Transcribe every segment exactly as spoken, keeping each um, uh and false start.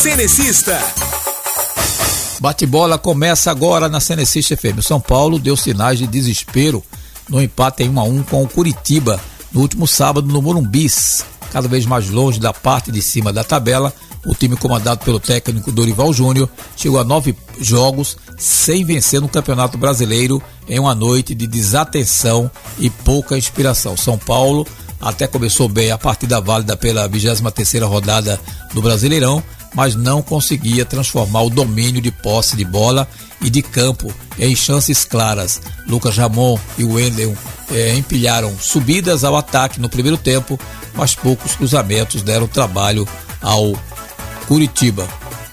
Cenecista. Bate-bola começa agora na Cenecista F M. O São Paulo deu sinais de desespero no empate em um a um com o Curitiba no último sábado no Morumbi. Cada vez mais longe da parte de cima da tabela, o time comandado pelo técnico Dorival Júnior chegou a nove jogos sem vencer no Campeonato Brasileiro em uma noite de desatenção e pouca inspiração. São Paulo até começou bem a partida válida pela vigésima terceira rodada do Brasileirão, mas não conseguia transformar o domínio de posse de bola e de campo em chances claras. Lucas Ramon e Wendel eh, empilharam subidas ao ataque no primeiro tempo, mas poucos cruzamentos deram trabalho ao Curitiba.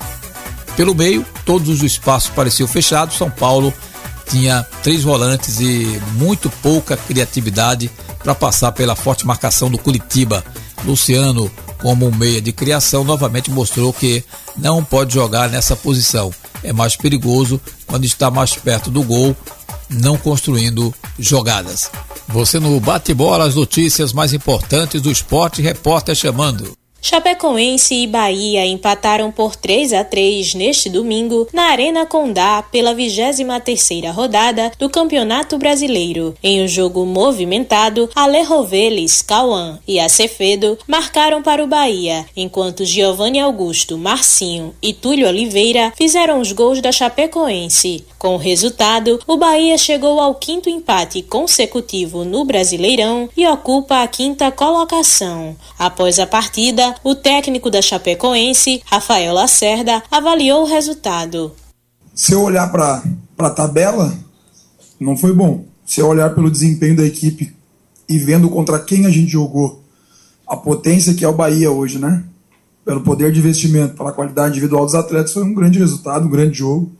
Pelo meio, todos os espaços pareciam fechados. São Paulo tinha três volantes e muito pouca criatividade para passar pela forte marcação do Curitiba. Luciano, como um meia de criação, novamente mostrou que não pode jogar nessa posição. É mais perigoso quando está mais perto do gol, não construindo jogadas. Você no Bate-Bola, as notícias mais importantes do esporte, repórter chamando. Chapecoense e Bahia empataram por três a três neste domingo na Arena Condá pela vigésima terceira rodada do Campeonato Brasileiro. Em um jogo movimentado, Ale Roveles, Cauã e Acevedo marcaram para o Bahia, enquanto Giovanni Augusto, Marcinho e Túlio Oliveira fizeram os gols da Chapecoense. Com o resultado, o Bahia chegou ao quinto empate consecutivo no Brasileirão e ocupa a quinta colocação. Após a partida, o técnico da Chapecoense, Rafael Lacerda, avaliou o resultado. Se eu olhar para a tabela, não foi bom. Se eu olhar pelo desempenho da equipe e vendo contra quem a gente jogou, a potência que é o Bahia hoje, né? Pelo poder de investimento, pela qualidade individual dos atletas, foi um grande resultado, um grande jogo.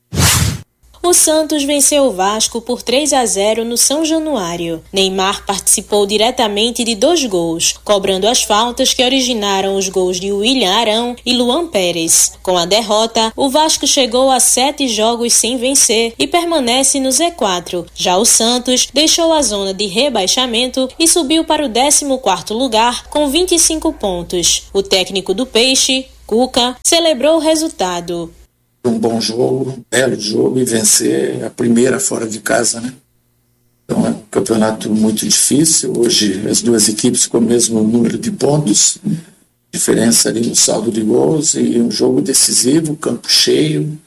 O Santos venceu o Vasco por três a zero no São Januário. Neymar participou diretamente de dois gols, cobrando as faltas que originaram os gols de William Arão e Luan Pérez. Com a derrota, o Vasco chegou a sete jogos sem vencer e permanece no Z quatro. Já o Santos deixou a zona de rebaixamento e subiu para o décimo quarto lugar com vinte e cinco pontos. O técnico do Peixe, Cuca, celebrou o resultado. Um bom jogo, um belo jogo, e vencer a primeira fora de casa, né? Então é um campeonato muito difícil. Hoje as duas equipes com o mesmo número de pontos, diferença ali no saldo de gols, e um jogo decisivo, campo cheio.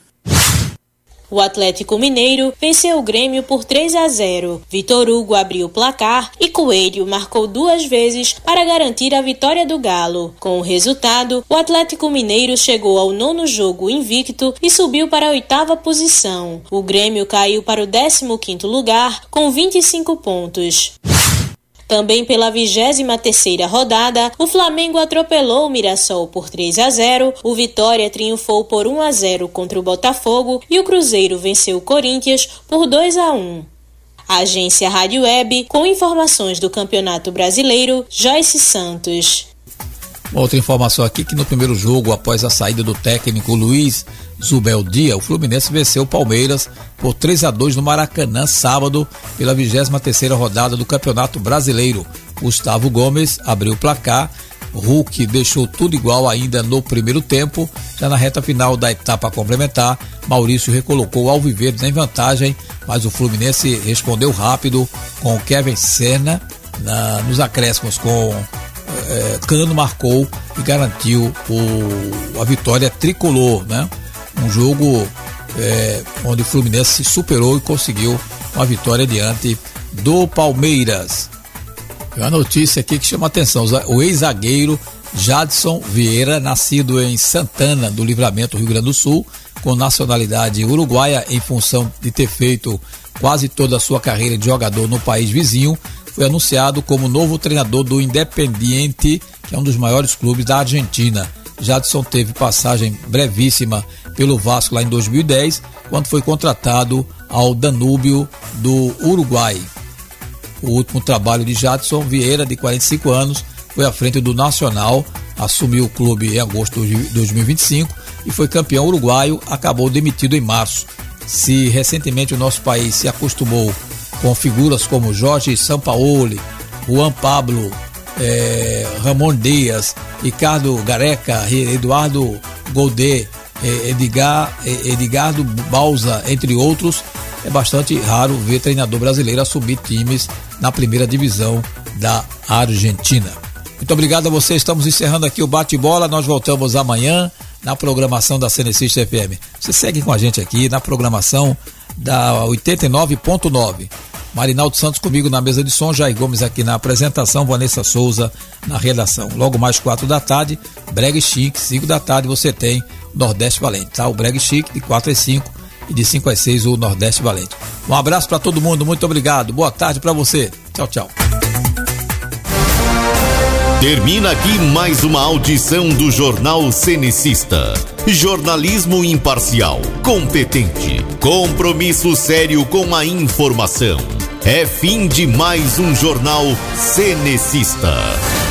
O Atlético Mineiro venceu o Grêmio por três a zero. Vitor Hugo abriu o placar e Coelho marcou duas vezes para garantir a vitória do Galo. Com o resultado, o Atlético Mineiro chegou ao nono jogo invicto e subiu para a oitava posição. O Grêmio caiu para o décimo quinto lugar com vinte e cinco pontos. Também pela vigésima terceira rodada, o Flamengo atropelou o Mirassol por três a zero, o Vitória triunfou por um a zero contra o Botafogo e o Cruzeiro venceu o Corinthians por dois a um. A agência Rádio Web, com informações do Campeonato Brasileiro, Joyce Santos. Outra informação aqui, que no primeiro jogo, após a saída do técnico Luiz Zubeldia, o Fluminense venceu o Palmeiras por três a dois no Maracanã, sábado, pela vigésima terceira rodada do Campeonato Brasileiro. Gustavo Gomes abriu o placar, Hulk deixou tudo igual ainda no primeiro tempo. Já na reta final da etapa complementar, Maurício recolocou o Alviverde em vantagem, mas o Fluminense respondeu rápido com o Kevin Serna na, nos acréscimos com é, Cano marcou e garantiu o, a vitória tricolor, né? Um jogo é, onde o Fluminense se superou e conseguiu uma vitória diante do Palmeiras. Tem uma notícia aqui que chama a atenção: o ex-zagueiro Jadson Vieira, nascido em Santana do Livramento, Rio Grande do Sul, com nacionalidade uruguaia, em função de ter feito quase toda a sua carreira de jogador no país vizinho, foi anunciado como novo treinador do Independiente, que é um dos maiores clubes da Argentina. Jadson teve passagem brevíssima pelo Vasco lá em dois mil e dez, quando foi contratado ao Danúbio do Uruguai. O último trabalho de Jadson Vieira, de quarenta e cinco anos, foi à frente do Nacional, assumiu o clube em agosto de dois mil e vinte e cinco e foi campeão uruguaio, acabou demitido em março. Se recentemente o nosso país se acostumou com figuras como Jorge Sampaoli, Juan Pablo é, Ramon Dias, Ricardo Gareca, Eduardo Godet, é, Edgar, é, Edgardo Balsa, entre outros. É bastante raro ver treinador brasileiro assumir times na primeira divisão da Argentina. Muito obrigado a você, estamos encerrando aqui o Bate-Bola, nós voltamos amanhã na programação da Cenecista F M. Você segue com a gente aqui na programação da oitenta e nove ponto nove. Marinaldo Santos comigo na mesa de som, Jair Gomes aqui na apresentação, Vanessa Souza na redação. Logo mais quatro da tarde, Brega Chique, cinco da tarde você tem Nordeste Valente, tá? O Brega Chique de quatro às cinco e de cinco às seis o Nordeste Valente. Um abraço para todo mundo, muito obrigado, boa tarde para você, tchau, tchau. Termina aqui mais uma audição do Jornal Cenecista. Jornalismo imparcial, competente, compromisso sério com a informação. É fim de mais um Jornal Cenecista.